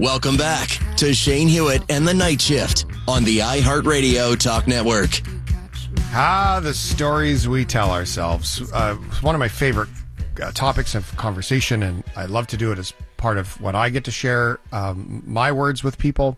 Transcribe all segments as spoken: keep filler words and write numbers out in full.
Welcome back to Shane Hewitt and the Night Shift on the iHeartRadio Talk Network. Ah, the stories we tell ourselves. Uh, one of my favorite uh, topics of conversation, and I love to do it as part of what I get to share um, my words with people.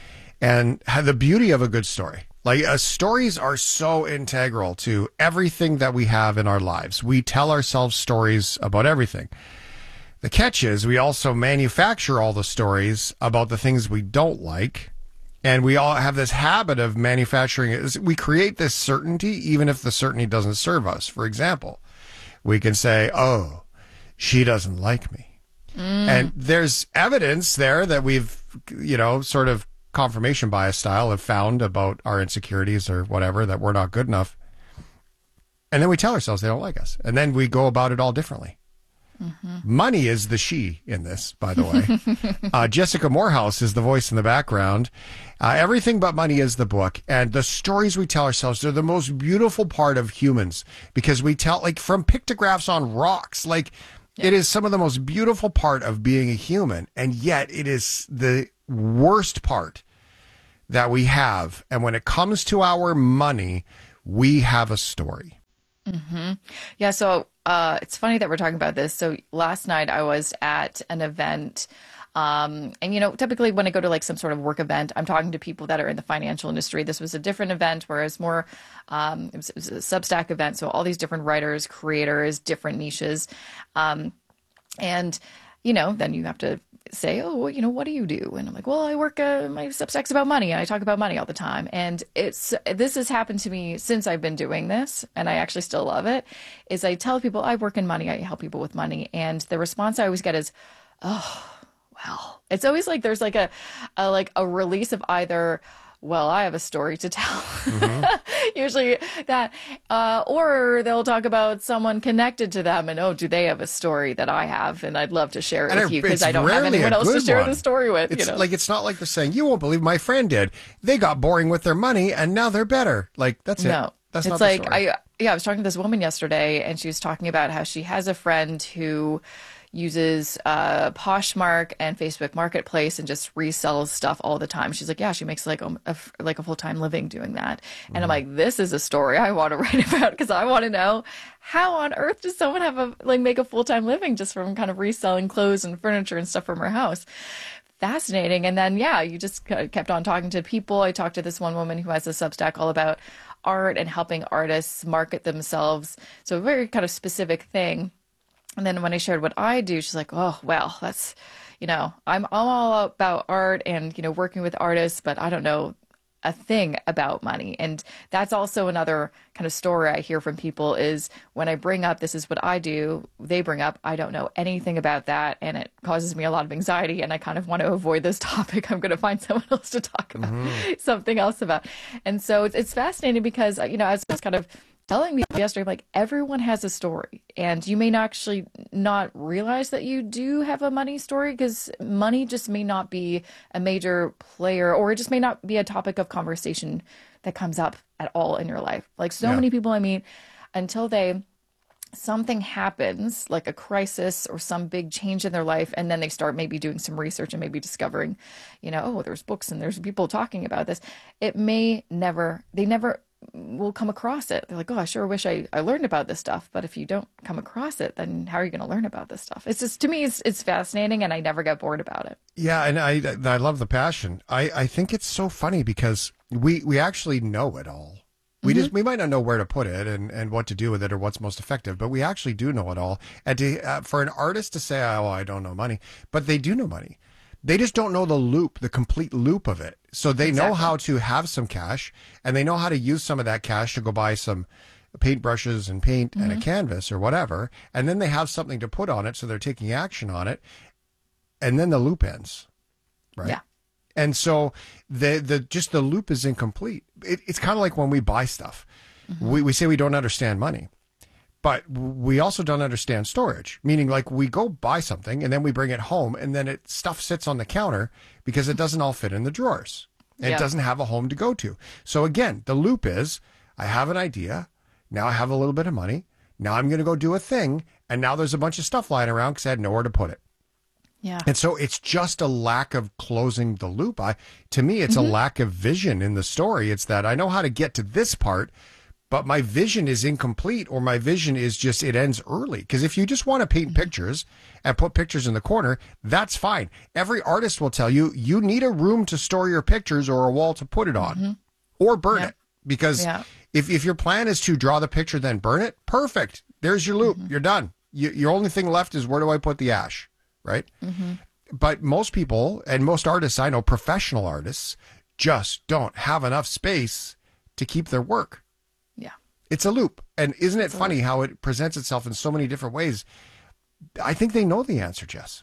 And the beauty of a good story. Like, uh, stories are so integral to everything that we have in our lives. We tell ourselves stories about everything. The catch is we also manufacture all the stories about the things we don't like. And we all have this habit of manufacturing it. We create this certainty, even if the certainty doesn't serve us. For example, we can say, oh, she doesn't like me. Mm. And there's evidence there that we've, you know, sort of confirmation bias style have found about our insecurities or whatever, that we're not good enough. And then we tell ourselves they don't like us. And then we go about it all differently. Mm-hmm. Money is the she in this, by the way. uh, Jessica Morehouse is the voice in the background. Uh, Everything But Money is the book. And the stories we tell ourselves, they're the most beautiful part of humans, because we tell, like, from pictographs on rocks, like, yeah. It is some of the most beautiful part of being a human. And yet it is the worst part that we have. And when it comes to our money, we have a story. Mm-hmm. Yeah. So uh, it's funny that we're talking about this. So last night I was at an event. Um, and, you know, typically when I go to like some sort of work event, I'm talking to people that are in the financial industry. This was a different event where it's more, um, it was, it was a Substack event. So all these different writers, creators, different niches. Um, and, you know, then you have to say, oh, well, you know, what do you do? And I'm like, well, I work, uh, my Substack's about money. And I talk about money all the time. And it's, this has happened to me since I've been doing this. And I actually still love it, is I tell people I work in money. I help people with money. And the response I always get is, oh, well, it's always like, there's like a, a like a release of either, well, I have a story to tell, mm-hmm. usually that, uh, or they'll talk about someone connected to them and, oh, do they have a story that I have? And I'd love to share it and with it, you because I don't have anyone else to share one. the story with. It's you know? like, it's not like they're saying, you won't believe my friend did. They got boring with their money and now they're better. Like, that's it. No, that's it's not like, the story. I, yeah, I was talking to this woman yesterday and she was talking about how she has a friend who uses uh, Poshmark and Facebook Marketplace and just resells stuff all the time. She's like, yeah, she makes like a, a like a full-time living doing that. And mm. I'm like, this is a story I want to write about, because I want to know, how on earth does someone have a like make a full-time living just from kind of reselling clothes and furniture and stuff from her house? Fascinating. And then, yeah, you just kept on talking to people. I talked to this one woman who has a Substack all about art and helping artists market themselves. So a very kind of specific thing. And then when I shared what I do, she's like, oh, well, that's, you know, I'm, I'm all about art and, you know, working with artists, but I don't know a thing about money. And that's also another kind of story I hear from people is when I bring up, this is what I do, they bring up, I don't know anything about that. And it causes me a lot of anxiety. And I kind of want to avoid this topic. I'm going to find someone else to talk about mm-hmm. something else about. And so it's, it's fascinating because, you know, as I was kind of telling me yesterday, like, everyone has a story, and you may not actually not realize that you do have a money story, because money just may not be a major player, or it just may not be a topic of conversation that comes up at all in your life. Like so yeah. many people I meet, until they something happens, like a crisis or some big change in their life, and then they start maybe doing some research and maybe discovering, you know, oh, there's books and there's people talking about this. It may never, they never will come across it. They're like, oh, I sure wish I, I learned about this stuff. But if you don't come across it, then how are you going to learn about this stuff? It's just, to me, it's it's fascinating, and I never get bored about it. Yeah, and I I love the passion. I, I think it's so funny because we, we actually know it all. We mm-hmm. just we might not know where to put it and, and what to do with it or what's most effective, but we actually do know it all. And to, uh, for an artist to say, oh, I don't know money, but they do know money. They just don't know the loop, the complete loop of it. So they exactly. know how to have some cash, and they know how to use some of that cash to go buy some paintbrushes and paint mm-hmm. and a canvas or whatever. And then they have something to put on it. So they're taking action on it. And then the loop ends. Right. Yeah. And so the, the, just the loop is incomplete. It, it's kind of like when we buy stuff, mm-hmm. we, we say we don't understand money. But we also don't understand storage, meaning like we go buy something and then we bring it home and then it stuff sits on the counter because it doesn't all fit in the drawers. And yeah. It doesn't have a home to go to. So again, the loop is I have an idea. Now I have a little bit of money. Now I'm going to go do a thing. And now there's a bunch of stuff lying around because I had nowhere to put it. Yeah. And so it's just a lack of closing the loop. I, to me, it's mm-hmm. a lack of vision in the story. It's that I know how to get to this part, but my vision is incomplete, or my vision is just, it ends early. Because if you just want to paint mm-hmm. pictures and put pictures in the corner, that's fine. Every artist will tell you, you need a room to store your pictures or a wall to put it on mm-hmm. or burn yeah. it. Because yeah. if, if your plan is to draw the picture, then burn it, perfect. There's your loop. Mm-hmm. You're done. You, your only thing left is, where do I put the ash? Right? Mm-hmm. But most people, and most artists I know, professional artists, just don't have enough space to keep their work. Yeah. It's a loop. And isn't it it's funny how it presents itself in so many different ways? I think they know the answer, Jess.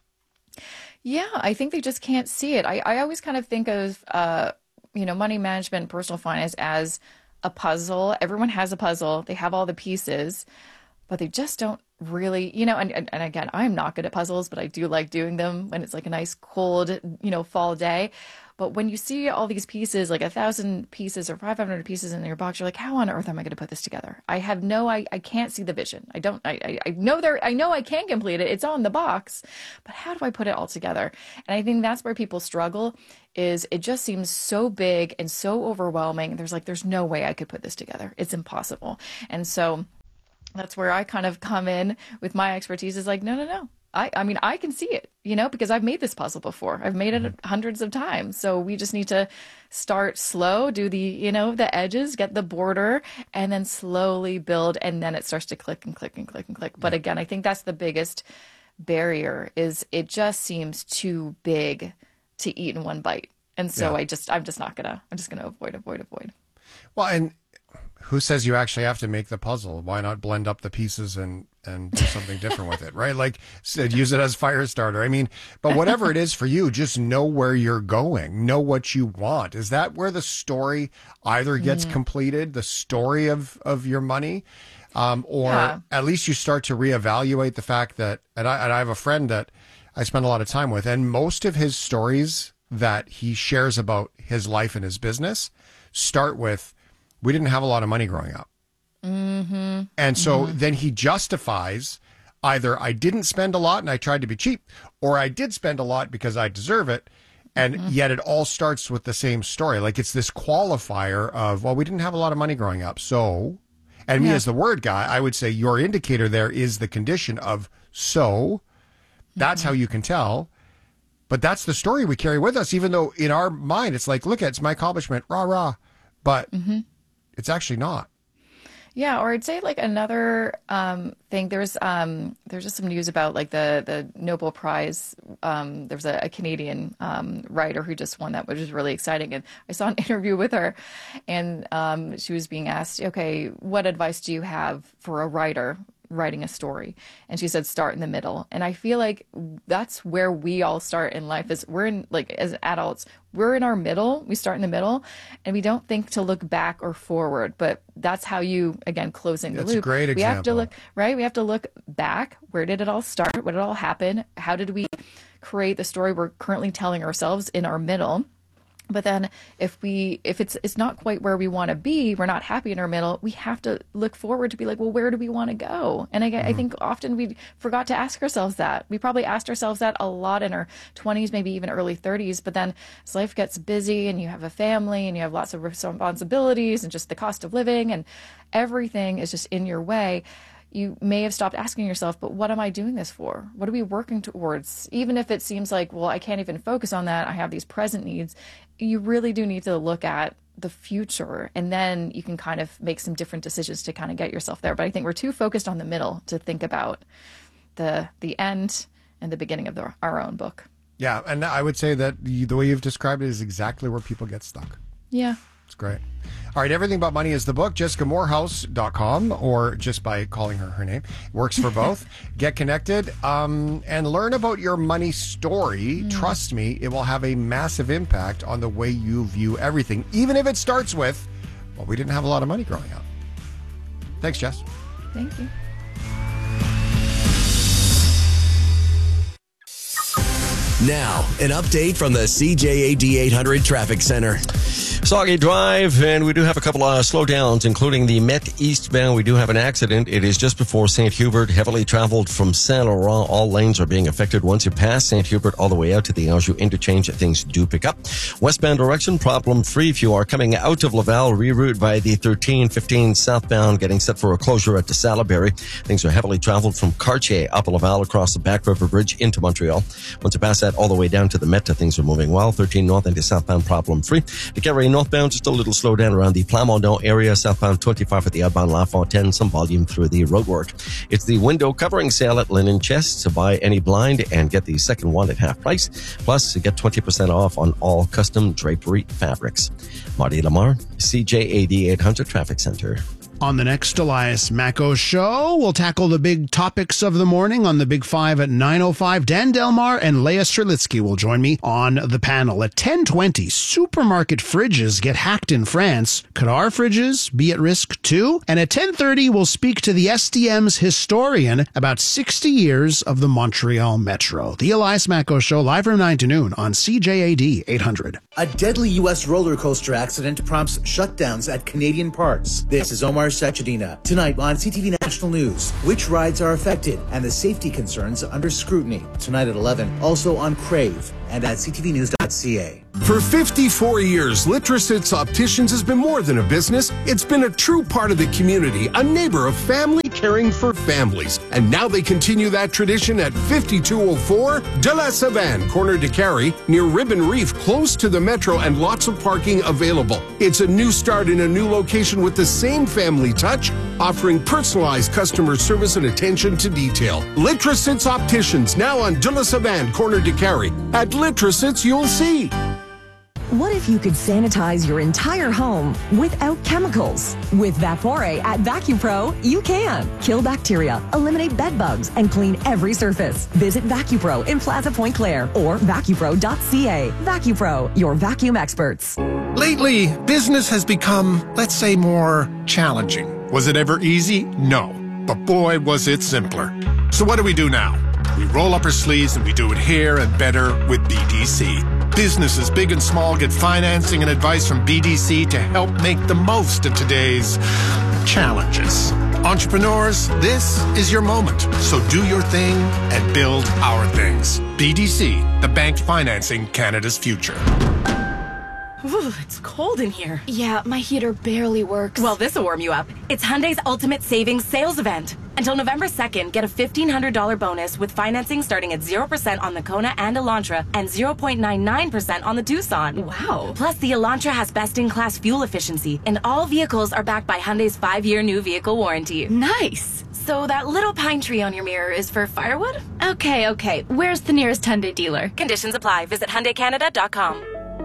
Yeah, I think they just can't see it. I, I always kind of think of, uh, you know, money management and personal finance as a puzzle. Everyone has a puzzle. They have all the pieces, but they just don't really, you know, and, and, and again, I'm not good at puzzles, but I do like doing them when it's like a nice cold, you know, fall day. But when you see all these pieces, like a thousand pieces or five hundred pieces in your box, you're like, how on earth am I going to put this together? I have no, I, I can't see the vision. I don't, I, I, I know there, I know I can complete it. It's on the box, but how do I put it all together? And I think that's where people struggle, is it just seems so big and so overwhelming. There's like, there's no way I could put this together. It's impossible. And so that's where I kind of come in with my expertise, is like, no, no, no. I, I mean, I can see it, you know, because I've made this puzzle before. I've made it mm-hmm. hundreds of times. So we just need to start slow, do the, you know, the edges, get the border, and then slowly build. And then it starts to click and click and click and click. But again, I think that's the biggest barrier, is it just seems too big to eat in one bite. And so yeah. I just, I'm just not gonna, I'm just gonna avoid, avoid, avoid. Well, and who says you actually have to make the puzzle? Why not blend up the pieces and, and do something different with it, right? Like, use it as fire starter. I mean, but whatever it is for you, just know where you're going, know what you want. Is that where the story either gets mm. completed, the story of, of your money, um, or yeah. at least you start to reevaluate the fact that, and I, and I have a friend that I spend a lot of time with, and most of his stories that he shares about his life and his business start with, we didn't have a lot of money growing up. Mm-hmm. And so mm-hmm. then he justifies either I didn't spend a lot and I tried to be cheap, or I did spend a lot because I deserve it. And mm-hmm. yet it all starts with the same story. Like, it's this qualifier of, well, we didn't have a lot of money growing up. So, and me yeah. as the word guy, I would say your indicator there is the condition of so. That's mm-hmm. how you can tell. But that's the story we carry with us, even though in our mind, it's like, look, it's my accomplishment, rah, rah. But mm-hmm. it's actually not. Yeah, or I'd say like another um, thing. There's um, there's just some news about like the the Nobel Prize. Um, there was a, a Canadian um, writer who just won that, which is really exciting. And I saw an interview with her, and um, she was being asked, "Okay, what advice do you have for a writer writing a story?" And she said, start in the middle. And I feel like that's where we all start in life, is we're in, like, as adults, we're in our middle, we start in the middle, and we don't think to look back or forward, but that's how you, again, closing the that's loop. A great example. We have to look, right? We have to look back. Where did it all start? What did it all happen? How did we create the story we're currently telling ourselves in our middle? But then if we, if it's, it's not quite where we want to be, we're not happy in our middle, we have to look forward to be like, well, where do we want to go? And I, mm-hmm. I think often we forgot to ask ourselves that. We probably asked ourselves that a lot in our twenties, maybe even early thirties. But then as life gets busy and you have a family and you have lots of responsibilities and just the cost of living and everything is just in your way, you may have stopped asking yourself, but what am I doing this for? What are we working towards? Even if it seems like, well, I can't even focus on that, I have these present needs, you really do need to look at the future, and then you can kind of make some different decisions to kind of get yourself there. But I think we're too focused on the middle to think about the the end and the beginning of the, our own book. Yeah, and I would say that the, the way you've described it is exactly where people get stuck. Yeah. It's great. All right, Everything About Money is the book, jessica moorhouse dot com, or just by calling her her name. Works for both. Get connected um, and learn about your money story. Mm. Trust me, it will have a massive impact on the way you view everything, even if it starts with, well, we didn't have a lot of money growing up. Thanks, Jess. Thank you. Now, an update from the C J A D eight hundred Traffic Center. Soggy Drive, and we do have a couple of slowdowns, including the Met eastbound. We do have an accident. It is just before Saint Hubert, heavily traveled from Saint Laurent. All lanes are being affected. Once you pass Saint Hubert all the way out to the Anjou interchange, things do pick up. Westbound direction, problem free. If you are coming out of Laval, reroute by the thirteen fifteen southbound, getting set for a closure at the Salaberry. Things are heavily traveled from Cartier up Laval across the Back River Bridge into Montreal. Once you pass that all the way down to the Meta, things are moving well. thirteen north into southbound, problem free. The Carrier northbound, just a little slowdown around the Plamondon area. Southbound twenty-five at the outbound La Fontaine. Some volume through the roadwork. It's the window covering sale at Linen Chest. To buy any blind and get the second one at half price. Plus, you get twenty percent off on all custom drapery fabrics. Marty Lamar, C J A D eight hundred Traffic Center. On the next Elias Macko show, we'll tackle the big topics of the morning on the Big Five at nine oh five. Dan Delmar and Leah Strelitsky will join me on the panel. At ten twenty, supermarket fridges get hacked in France. Could our fridges be at risk too? And at ten thirty, we'll speak to the S D M's historian about sixty years of the Montreal Metro. The Elias Macko show, live from nine to noon on C J A D eight hundred. A deadly U S roller coaster accident prompts shutdowns at Canadian parks. This is Omar Sachedina. Tonight on C T V National News, which rides are affected and the safety concerns under scrutiny. Tonight at eleven, also on Crave and at c t v news dot c a. For fifty-four years, Litrosits Opticians has been more than a business. It's been a true part of the community, a neighbor of family caring for families. And now they continue that tradition at fifty-two oh four De La Savane, corner de Carrie, near Ribbon Reef, close to the Metro, and lots of parking available. It's a new start in a new location with the same family touch, offering personalized customer service and attention to detail. Litrosits Opticians, now on De La Savane, corner de Carrie. At Litrosits, you'll see. What if you could sanitize your entire home without chemicals? With Vapore at VacuPro, you can. Kill bacteria, eliminate bed bugs, and clean every surface. Visit VacuPro in Plaza Point Claire or vacupro dot c a. VacuPro, your vacuum experts. Lately, business has become, let's say, more challenging. Was it ever easy? No. But boy, was it simpler. So what do we do now? We roll up our sleeves and we do it here and better with B D C. Businesses big and small get financing and advice from B D C to help make the most of today's challenges. Entrepreneurs, this is your moment. So do your thing and build our things. B D C, the bank financing Canada's future. Ooh, it's cold in here. Yeah, my heater barely works. Well, this'll warm you up. It's Hyundai's Ultimate Savings Sales Event. Until November second, get a fifteen hundred dollars bonus with financing starting at zero percent on the Kona and Elantra and zero point nine nine percent on the Tucson. Wow. Plus, the Elantra has best-in-class fuel efficiency, and all vehicles are backed by Hyundai's five-year new vehicle warranty. Nice. So that little pine tree on your mirror is for firewood? Okay, okay. Where's the nearest Hyundai dealer? Conditions apply. Visit Hyundai Canada dot com.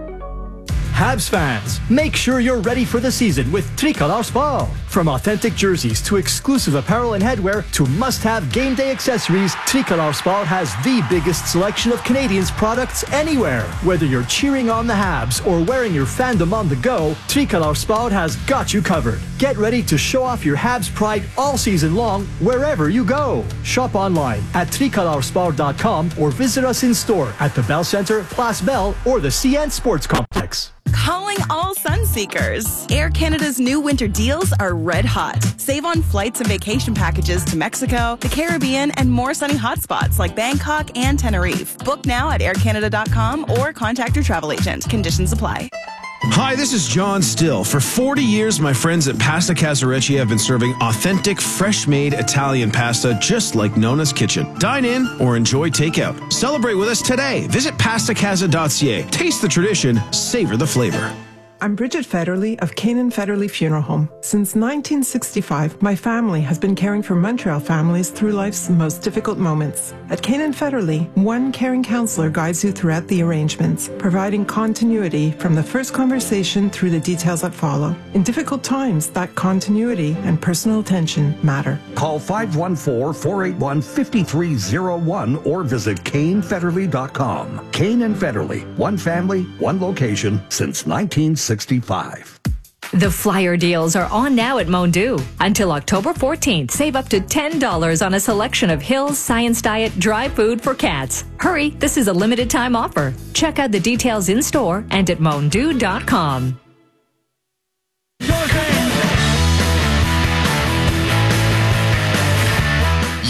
Habs fans, make sure you're ready for the season with Tricolor Sport. From authentic jerseys to exclusive apparel and headwear to must-have game day accessories, Tricolor Sport has the biggest selection of Canadians' products anywhere. Whether you're cheering on the Habs or wearing your fandom on the go, Tricolor Sport has got you covered. Get ready to show off your Habs pride all season long, wherever you go. Shop online at tricolor sport dot com or visit us in store at the Bell Center, Place Bell, or the C N Sports Complex. Calling all sun seekers. Air Canada's new winter deals are red hot. Save on flights and vacation packages to Mexico, the Caribbean, and more sunny hotspots like Bangkok and Tenerife. Book now at air canada dot com or contact your travel agent. Conditions apply. Hi, this is John Still. For forty years, my friends at Pasta Casarecci have been serving authentic, fresh-made Italian pasta just like Nona's Kitchen. Dine in or enjoy takeout. Celebrate with us today. Visit pasta casa dot c a. Taste the tradition, savor the flavor. I'm Bridget Federley of Canaan Federley Funeral Home. Since nineteen sixty-five, my family has been caring for Montreal families through life's most difficult moments. At Canaan Federley, one caring counselor guides you throughout the arrangements, providing continuity from the first conversation through the details that follow. In difficult times, that continuity and personal attention matter. Call five one four, four eight one, five three zero one or visit Kane Federley dot com. Kane and Federley, one family, one location since nineteen sixty-five. The flyer deals are on now at Mondu. Until October fourteenth, save up to ten dollars on a selection of Hill's Science Diet dry food for cats. Hurry, this is a limited time offer. Check out the details in store and at mondu dot com.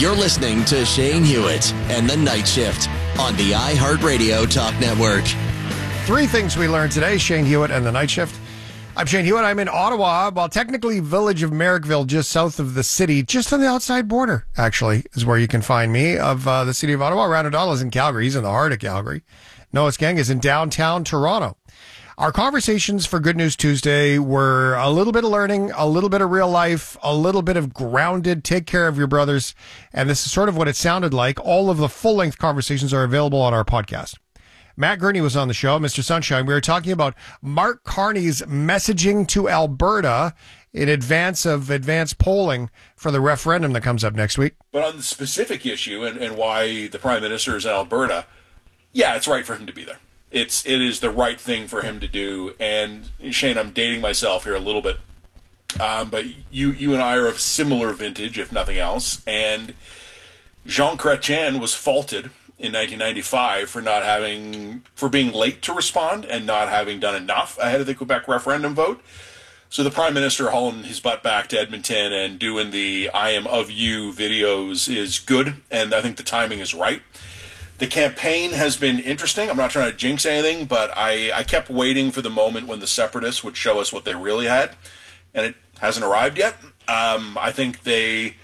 You're listening to Shane Hewitt and the Night Shift on the iHeartRadio Talk Network. Three things we learned today, Shane Hewitt and the Night Shift. I'm Shane Hewitt. I'm in Ottawa, well, technically village of Merrickville, just south of the city, just on the outside border, actually, is where you can find me, of uh, the city of Ottawa. Ryan O'Donnell is in Calgary. He's in the heart of Calgary. Noah Skeng is in downtown Toronto. Our conversations for Good News Tuesday were a little bit of learning, a little bit of real life, a little bit of grounded, take care of your brothers. And this is sort of what it sounded like. All of the full-length conversations are available on our podcast. Matt Gurney was on the show, Mister Sunshine. We were talking about Mark Carney's messaging to Alberta in advance of advanced polling for the referendum that comes up next week. But on the specific issue and, and why the Prime Minister is in Alberta, yeah, it's right for him to be there. It's it is the right thing for him to do. And Shane, I'm dating myself here a little bit, um, but you you and I are of similar vintage, if nothing else. And Jean Chrétien was faulted in nineteen ninety-five for not having for being late to respond and not having done enough ahead of the Quebec referendum vote. So the Prime Minister hauling his butt back to Edmonton and doing the "I am of you" videos is good, and I think the timing is right. The campaign has been interesting. I'm not trying to jinx anything, but I, I kept waiting for the moment when the Separatists would show us what they really had, and it hasn't arrived yet. Um, I think they...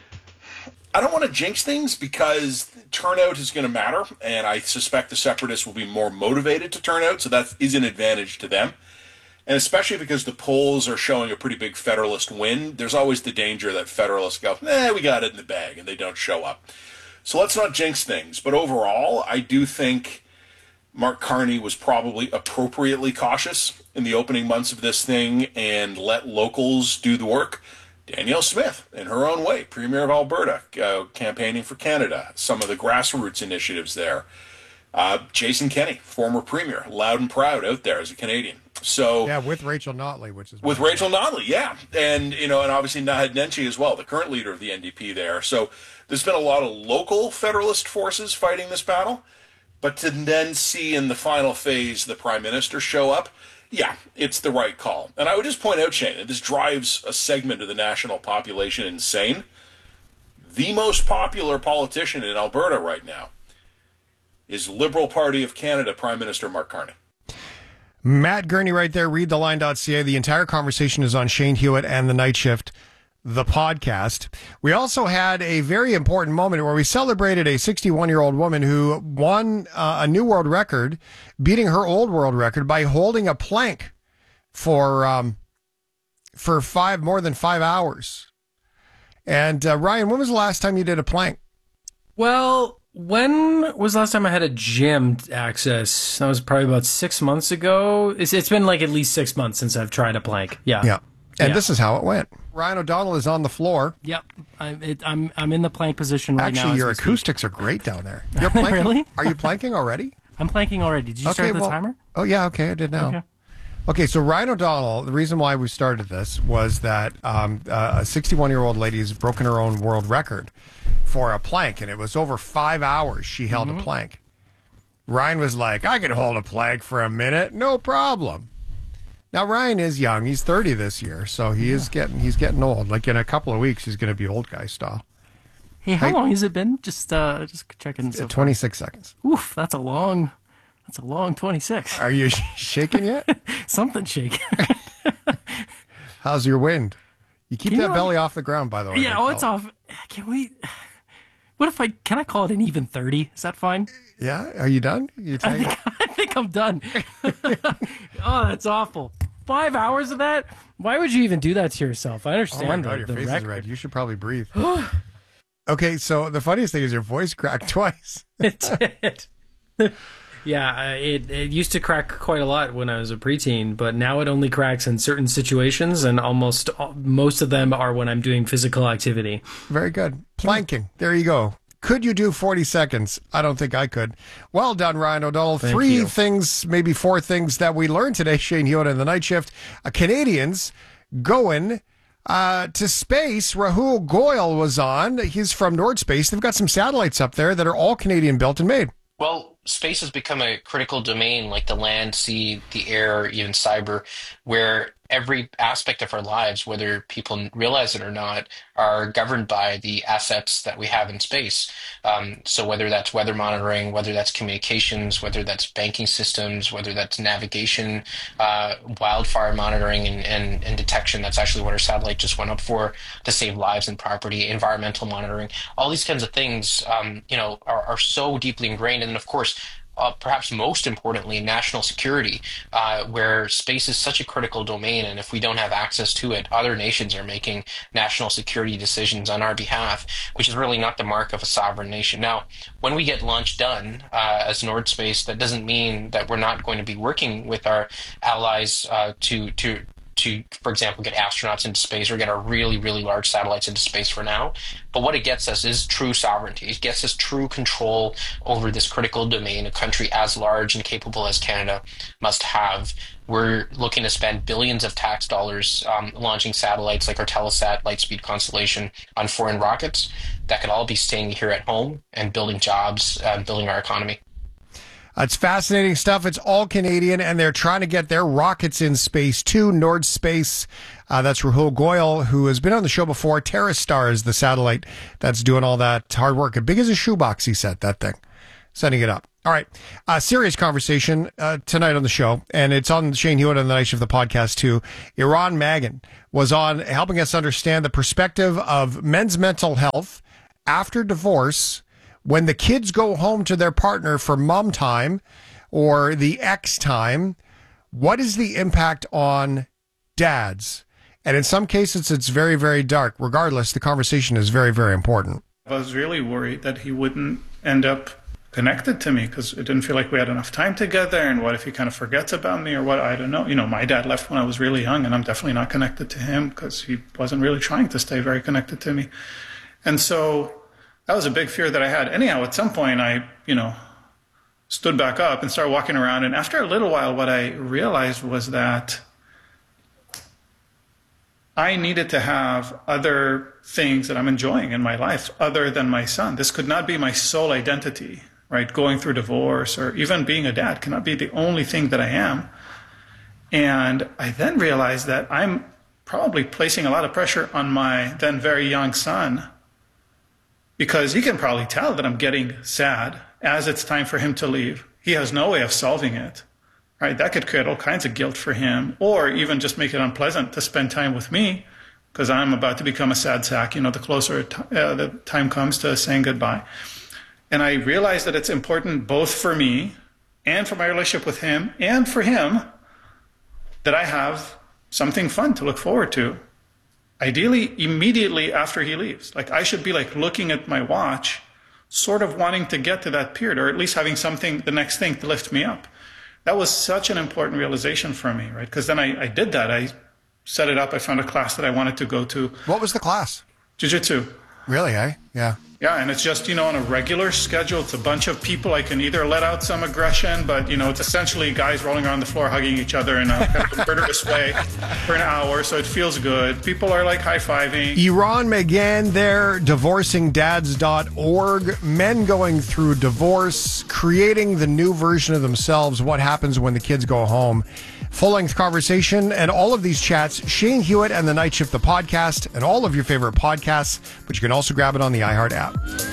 I don't want to jinx things because turnout is going to matter, and I suspect the Separatists will be more motivated to turn out, so that is an advantage to them. And especially because the polls are showing a pretty big Federalist win, there's always the danger that Federalists go, eh, we got it in the bag, and they don't show up. So let's not jinx things. But overall, I do think Mark Carney was probably appropriately cautious in the opening months of this thing and let locals do the work. Danielle Smith, in her own way, Premier of Alberta, uh, campaigning for Canada, some of the grassroots initiatives there. Uh, Jason Kenney, former Premier, loud and proud out there as a Canadian. So yeah, with Rachel Notley, which is with Rachel Notley, yeah, and you know, and obviously Naheed Nenshi as well, the current leader of the N D P there. So there's been a lot of local Federalist forces fighting this battle, but to then see in the final phase the Prime Minister show up, yeah, it's the right call. And I would just point out, Shane, that this drives a segment of the national population insane. The most popular politician in Alberta right now is Liberal Party of Canada Prime Minister Mark Carney. Matt Gurney right there, read the line dot c a. The entire conversation is on Shane Hewitt and the Night Shift, the podcast. We also had a very important moment where we celebrated a sixty-one-year-old woman who won uh, a new world record, beating her old world record by holding a plank for um, for five more than five hours. And uh, Ryan, when was the last time you did a plank? Well, when was the last time I had a gym access? That was probably about six months ago. It's, it's been like at least six months since I've tried a plank. Yeah. Yeah. And Yeah. this is how it went. Ryan O'Donnell is on the floor. Yep. I'm, it, I'm, I'm in the plank position right now. Actually, as your we speak. acoustics are great down there. You're planking. Really? Are you planking already? I'm planking already. Did you Okay, start the well- timer? Oh, yeah, okay, I did now. Okay. Okay, so Ryan O'Donnell, the reason why we started this was that um, uh, a sixty-one-year-old lady has broken her own world record for a plank, and it was over five hours she held Mm-hmm. a plank. Ryan was like, I can hold a plank for a minute, no problem. Now, Ryan is young. He's thirty this year, so he is getting he's getting old. Like, in a couple of weeks, he's going to be old guy style. Hey, how Hey. long has it been? Just, uh, just checking. So far. twenty-six seconds. Oof, that's a long, that's a long twenty-six. Are you shaking yet? Something shaking. How's your wind? You keep Can that you, belly off the ground, by the way. Yeah, oh, it's off. Can we? What if I? Can I call it an even thirty? Is that fine? Yeah. Are you done? You I think, I think I'm done. Oh, that's awful. Five hours of that? Why would you even do that to yourself? I Oh my understand God, the, your the face record. is red. You should probably breathe. Okay, so the funniest thing is your voice cracked twice. It did. Yeah, uh, it it used to crack quite a lot when I was a preteen, but now it only cracks in certain situations, and almost all, most of them are when I'm doing physical activity. Very good. Planking. There you go. Could you do forty seconds? I don't think I could. Well done, Ryan O'Donnell. Thank Three you. things, maybe four things that we learned today, Shane Hewitt and the Night Shift. Uh, Canadians going uh, to space. Rahul Goyal was on. He's from Nord Space. They've got some satellites up there that are all Canadian built and made. Well, space has become a critical domain like the land, sea, the air, even cyber, where every aspect of our lives, whether people realize it or not, are governed by the assets that we have in space. Um, so whether that's weather monitoring, whether that's communications, whether that's banking systems, whether that's navigation, uh, wildfire monitoring and, and, and detection, that's actually what our satellite just went up for, to save lives and property, environmental monitoring, all these kinds of things, um, you know, are, are so deeply ingrained. And of course, Uh, perhaps most importantly, national security, uh, where space is such a critical domain, and if we don't have access to it, other nations are making national security decisions on our behalf, which is really not the mark of a sovereign nation. Now, when we get launch done uh, as Nord Space, that doesn't mean that we're not going to be working with our allies uh, to to to, for example, get astronauts into space or get our really, really large satellites into space for now. But what it gets us is true sovereignty. It gets us true control over this critical domain a country as large and capable as Canada must have. We're looking to spend billions of tax dollars um, launching satellites like our Telesat Lightspeed constellation on foreign rockets that could all be staying here at home and building jobs, uh, building our economy. It's fascinating stuff. It's all Canadian, and they're trying to get their rockets in space too. Nord Space, uh, that's Rahul Goyal, who has been on the show before. TerraStar is the satellite that's doing all that hard work. Big as a shoebox, he said, that thing. Sending it up. All right. Uh, serious conversation uh, tonight on the show, and it's on Shane Hewitt on the Night Shift of the podcast too. Eran Magan was on helping us understand the perspective of men's mental health after divorce, when the kids go home to their partner for mom time or the ex time. What is the impact on dads? And in some cases, it's very, very dark. Regardless, the conversation is very, very important. I was really worried that he wouldn't end up connected to me because it didn't feel like we had enough time together. And what if he kind of forgets about me or what? I don't know. You know, my dad left when I was really young, and I'm definitely not connected to him because he wasn't really trying to stay very connected to me. And so that was a big fear that I had. Anyhow, at some point, I, you know, stood back up and started walking around. And after a little while, what I realized was that I needed to have other things that I'm enjoying in my life other than my son. This could not be my sole identity, right? Going through divorce or even being a dad cannot be the only thing that I am. And I then realized that I'm probably placing a lot of pressure on my then very young son, because he can probably tell that I'm getting sad as it's time for him to leave. He has no way of solving it, right? That could create all kinds of guilt for him, or even just make it unpleasant to spend time with me because I'm about to become a sad sack, you know, the closer t- uh, the time comes to saying goodbye. And I realized that it's important both for me and for my relationship with him and for him that I have something fun to look forward to. Ideally, immediately after he leaves. Like, I should be like looking at my watch, sort of wanting to get to that period, or at least having something, the next thing to lift me up. That was such an important realization for me, right? Because then I, I did that. I set it up. I found a class that I wanted to go to. What was the class? Jiu-jitsu. Really, eh? Yeah. Yeah, and it's just, you know, on a regular schedule. It's a bunch of people. I can either let out some aggression, but, you know, it's essentially guys rolling around the floor hugging each other in a kind of murderous way for an hour, so it feels good. People are, like, high-fiving. Eran Magan there, divorcing dads dot org. Men going through divorce, creating the new version of themselves. What happens when the kids go home? Full-length conversation and all of these chats, Shane Hewitt and the Night Shift, the podcast, and all of your favorite podcasts, but you can also grab it on the iHeart app.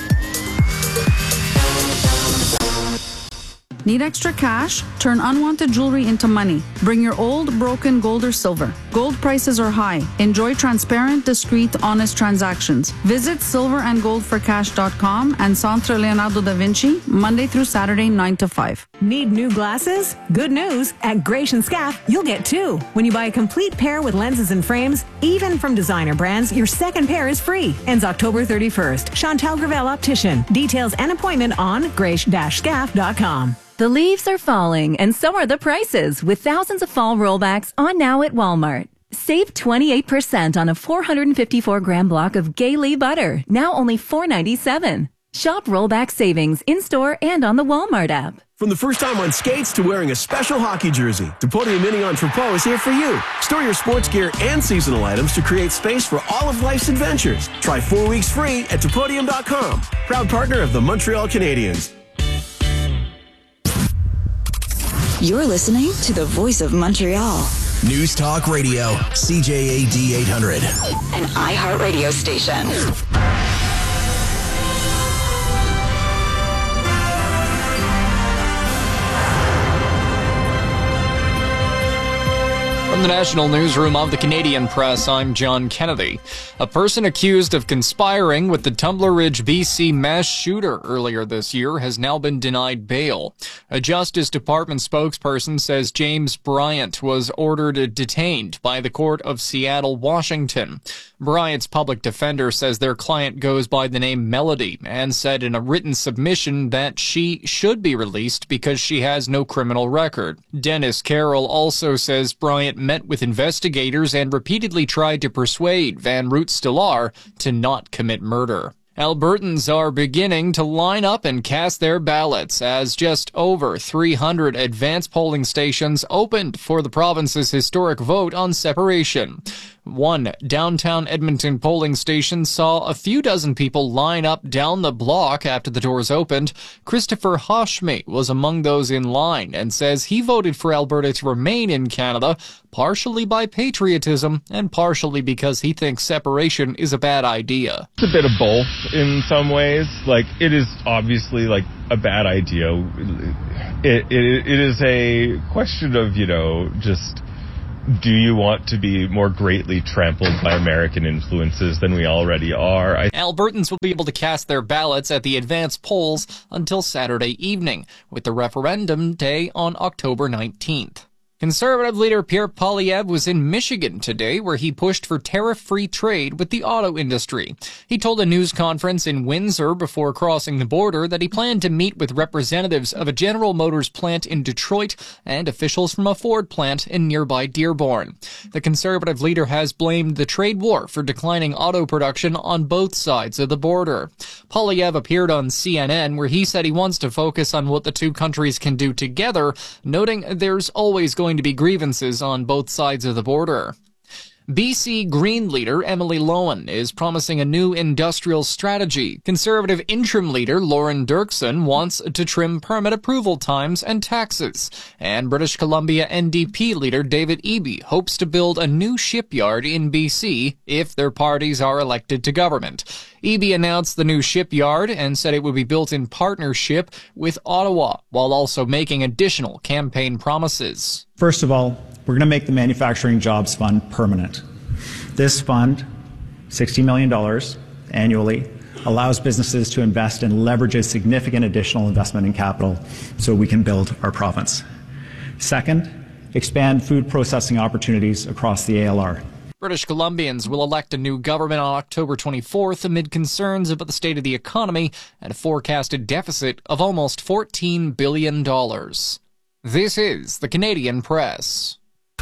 Need extra cash? Turn unwanted jewelry into money. Bring your old, broken gold or silver. Gold prices are high. Enjoy transparent, discreet, honest transactions. Visit silver and gold for cash dot com and Centre Leonardo da Vinci, Monday through Saturday, nine to five. Need new glasses? Good news. At Gratian Scaff, you'll get two. When you buy a complete pair with lenses and frames, even from designer brands, your second pair is free. Ends October thirty-first. Chantal Gravel Optician. Details and appointment on grace dash scaff dot com. The leaves are falling, and so are the prices, with thousands of fall rollbacks on now at Walmart. Save twenty-eight percent on a four hundred fifty-four gram block of Gaylee butter, now only four ninety-seven. Shop rollback savings in-store and on the Walmart app. From the first time on skates to wearing a special hockey jersey, Depodium Mini Entrepot is here for you. Store your sports gear and seasonal items to create space for all of life's adventures. Try four weeks free at Depodium dot com. Proud partner of the Montreal Canadiens. You're listening to the Voice of Montreal, News Talk Radio, C J A D eight hundred. An iHeartRadio station. From the National Newsroom of the Canadian Press, I'm John Kennedy. A person accused of conspiring with the Tumbler Ridge, B C mass shooter earlier this year has now been denied bail. A Justice Department spokesperson says James Bryant was ordered detained by the Court of Seattle, Washington. Bryant's public defender says their client goes by the name Melody and said in a written submission that she should be released because she has no criminal record. Dennis Carroll also says Bryant met with investigators and repeatedly tried to persuade Van Root-Stellar to not commit murder. Albertans are beginning to line up and cast their ballots as just over three hundred advance polling stations opened for the province's historic vote on separation. One downtown Edmonton polling station saw a few dozen people line up down the block after the doors opened. Christopher Hoshme was among those in line and says he voted for Alberta to remain in Canada, partially by patriotism and partially because he thinks separation is a bad idea. It's a bit of both in some ways. Like, it is obviously like a bad idea. It, it, it is a question of, you know, just, do you want to be more greatly trampled by American influences than we already are? I- Albertans will be able to cast their ballots at the advance polls until Saturday evening, with the referendum day on October nineteenth. Conservative leader Pierre Poilievre was in Michigan today, where he pushed for tariff-free trade with the auto industry. He told a news conference in Windsor before crossing the border that he planned to meet with representatives of a General Motors plant in Detroit and officials from a Ford plant in nearby Dearborn. The conservative leader has blamed the trade war for declining auto production on both sides of the border. Poilievre appeared on C N N, where he said he wants to focus on what the two countries can do together, noting there's always going to be grievances on both sides of the border. B C Green leader Emily Lowen is promising a new industrial strategy. Conservative interim leader Lauren Dirksen wants to trim permit approval times and taxes. And British Columbia N D P leader David Eby hopes to build a new shipyard in B C if their parties are elected to government. Eby announced the new shipyard and said it would be built in partnership with Ottawa, while also making additional campaign promises. First of all, we're going to make the Manufacturing Jobs Fund permanent. This fund, sixty million dollars annually, allows businesses to invest and leverages significant additional investment in capital so we can build our province. Second, expand food processing opportunities across the A L R. British Columbians will elect a new government on October twenty-fourth amid concerns about the state of the economy and a forecasted deficit of almost fourteen billion dollars. This is the Canadian Press.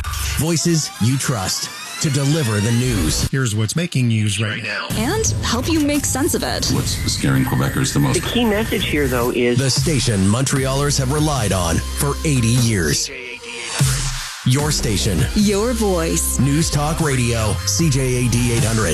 Voices you trust to deliver the news. Here's what's making news right now. And help you make sense of it. What's scaring Quebecers the most? The key message here, though, is the station Montrealers have relied on for eighty years. Your station. Your voice. News Talk Radio, C J A D eight hundred.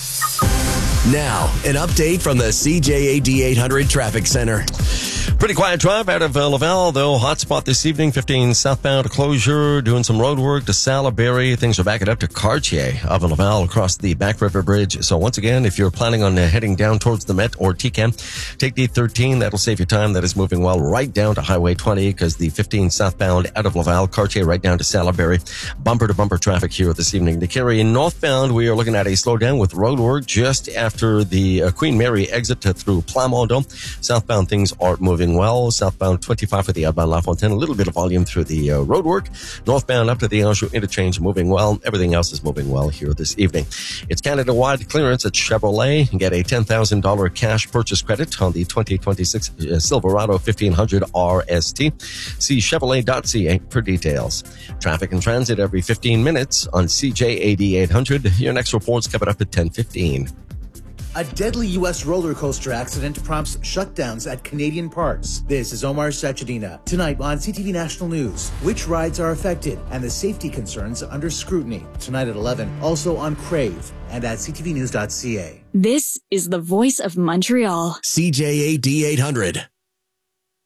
Now, an update from the C J A D eight hundred Traffic Center. Pretty quiet drive out of uh, Laval, though. Hot spot this evening, fifteen southbound closure, doing some road work to Salaberry. Things are backing up to Cartier of Laval across the Back River Bridge. So once again, if you're planning on uh, heading down towards the Met or T C A M, take D thirteen. That'll save you time. That is moving well right down to Highway twenty because the fifteen southbound out of Laval, Cartier right down to Salaberry. Bumper to bumper traffic here this evening. To carry northbound, we are looking at a slowdown with road work just after the uh, Queen Mary exit to, through Plamondon. Southbound things are moving well. Southbound twenty-five for the outbound La Fontaine. A little bit of volume through the uh, road work. Northbound up to the Anjou interchange moving well. Everything else is moving well here this evening. It's Canada-wide clearance at Chevrolet. Get a ten thousand dollars cash purchase credit on the twenty twenty-six uh, Silverado fifteen hundred R S T. See Chevrolet dot C A for details. Traffic and transit every fifteen minutes on C J A D eight hundred. Your next report's coming up at ten fifteen. A deadly U S roller coaster accident prompts shutdowns at Canadian parks. This is Omar Sachedina. Tonight on C T V National News, which rides are affected and the safety concerns under scrutiny. Tonight at eleven, also on Crave and at C T V news dot C A. This is the voice of Montreal. C J A D eight hundred.